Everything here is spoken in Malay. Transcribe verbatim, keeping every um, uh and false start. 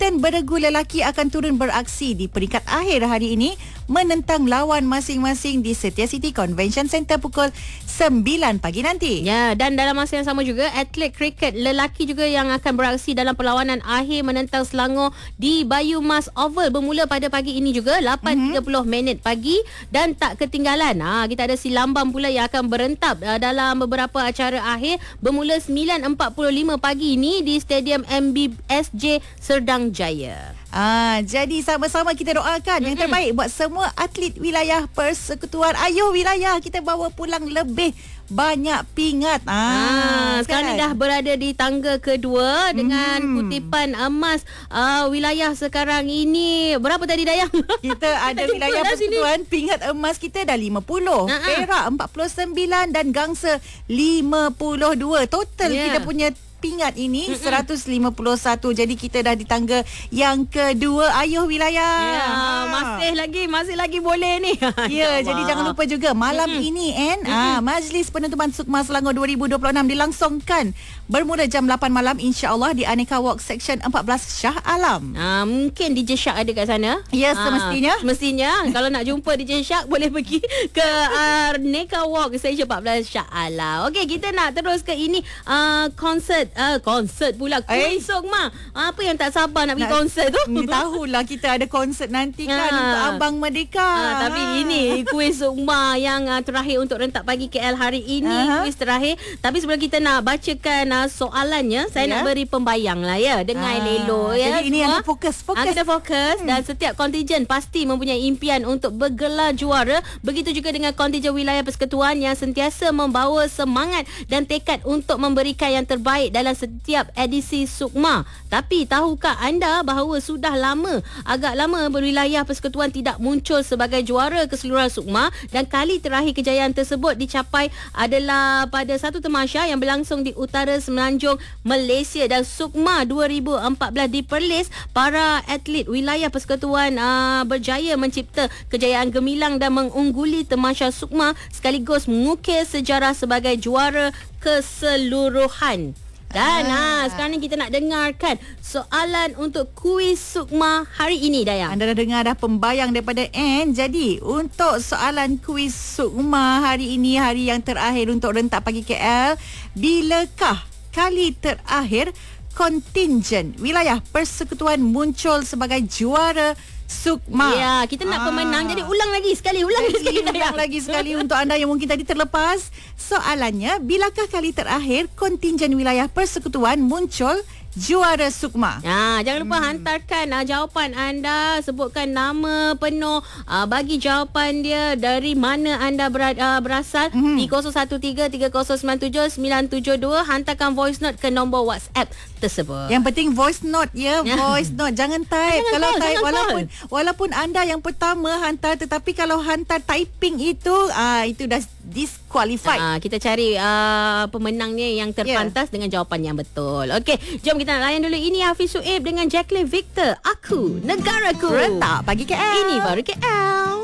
Kapten beregu lelaki akan turun beraksi di peringkat akhir hari ini menentang lawan masing-masing di Setia City Convention Centre pukul sembilan pagi nanti. Ya, dan dalam masa yang sama juga, atlet kriket lelaki juga yang akan beraksi dalam perlawanan akhir menentang Selangor di Bayumas Oval bermula pada pagi ini juga lapan tiga puluh mm-hmm. minit pagi. Dan tak ketinggalan, ha, kita ada si Lambam pula yang akan berentap uh, dalam beberapa acara akhir bermula sembilan empat puluh lima pagi ini di Stadium M B S J Serdang Jaya. Ah, jadi sama-sama kita doakan mm-hmm. yang terbaik buat semua atlet wilayah Persekutuan. Ayuh wilayah kita bawa pulang lebih banyak pingat. Ah, ah sekarang kan? Dah berada di tangga kedua dengan mm-hmm. kutipan emas uh, wilayah sekarang ini. Berapa tadi Dayang? Kita ada wilayah Persekutuan, pingat emas kita dah lima puluh, uh-huh. Perak empat puluh sembilan dan Gangsa lima puluh dua. Total yeah. kita punya pingat ini mm-mm. seratus lima puluh satu. Jadi kita dah di tangga yang kedua. Ayuh wilayah. Ya, masih lagi masih lagi boleh ni. Ya, jadi jangan lupa juga malam mm-mm. ini kan ah Majlis Penutupan Sukma Selangor dua ribu dua puluh enam dilangsungkan bermula jam lapan malam insya-Allah di Aneka Walk Section empat belas Shah Alam. Ah, mungkin D J Shark ada kat sana. Ya, semestinya. Ah, semestinya kalau nak jumpa D J Shark boleh pergi ke Aneka Walk Section empat belas Shah Alam. Okey, kita nak terus ke ini uh, konsert Uh, konsert pula Kuis Sukma. Apa yang tak sabar nak pergi nak, konsert tu? Ni tahulah kita ada konsert nanti kan ha. untuk Abang Merdeka. Ha, tapi ini Kuis Sukma yang uh, terakhir untuk rentak pagi K L hari ini. Uh-huh. Kuis terakhir. Tapi sebelum kita nak bacakan uh, soalannya, saya yeah. nak beri pembayang lah ya dengan ha. Lelo ya. Jadi ini ada fokus, fokus. Ha, kita fokus hmm. dan setiap kontingen pasti mempunyai impian untuk bergelar juara. Begitu juga dengan kontingen wilayah Persekutuan yang sentiasa membawa semangat dan tekad untuk memberikan yang terbaik dalam setiap edisi Sukma. Tapi tahukah anda bahawa sudah lama, agak lama berwilayah Persekutuan tidak muncul sebagai juara keseluruhan Sukma dan kali terakhir kejayaan tersebut dicapai adalah pada satu tamasya yang berlangsung di utara Semenanjung Malaysia. Dan Sukma dua ribu empat belas di Perlis, para atlet wilayah Persekutuan uh, berjaya mencipta kejayaan gemilang dan mengungguli tamasya Sukma sekaligus mengukir sejarah sebagai juara keseluruhan. Dan ah. ha, sekarang ni kita nak dengarkan soalan untuk Kuis Sukma hari ini, Dayang. Anda dah dengar dah pembayang daripada Anne. Jadi untuk soalan Kuis Sukma hari ini, hari yang terakhir untuk rentak pagi K L, bilakah kali terakhir kontingen wilayah Persekutuan muncul sebagai juara Sukma? Ya, kita nak ah. pemenang. Jadi ulang lagi sekali, ulang Jadi, lagi sekali. Ulang lagi sekali untuk anda yang mungkin tadi terlepas. Soalannya, bilakah kali terakhir kontingen wilayah Persekutuan muncul juara Sukma? Ha, jangan lupa hmm. hantarkan uh, jawapan anda, sebutkan nama penuh, uh, bagi jawapan dia dari mana anda ber, uh, berasal hmm. di kosong satu tiga tiga kosong sembilan tujuh sembilan tujuh dua. Hantarkan voice note ke nombor WhatsApp tersebut. Yang penting voice note ya, voice note. Jangan type. Jangan kalau call, type walaupun call. walaupun anda yang pertama hantar, tetapi kalau hantar typing itu ah itu dah disqualified. Ah, kita cari uh, pemenangnya yang terpantas yeah. dengan jawapan yang betul. Okey, jom kita nak layan dulu. Ini Hafiz Suib dengan Jacqueline Victor. Aku Negaraku. Rentak pagi K L. Ini baru K L.